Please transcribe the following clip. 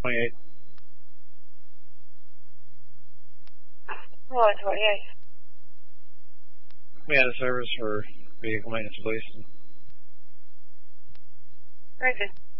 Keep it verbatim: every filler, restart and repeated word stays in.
twenty-eight. one twenty-eight. We had a service for vehicle maintenance, please. Very good.